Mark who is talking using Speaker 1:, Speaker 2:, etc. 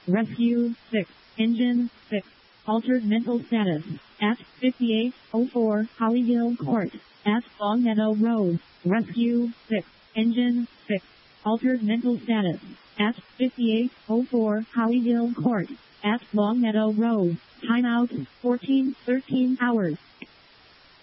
Speaker 1: Rescue 6. Engine 6. Altered mental status. At 5804 Hollyhill Court. At Longmeadow Road. Rescue 6. Engine 6. Altered mental status. At 5804 Hollyhill Court. At Longmeadow Road. Timeout 14:13 hours.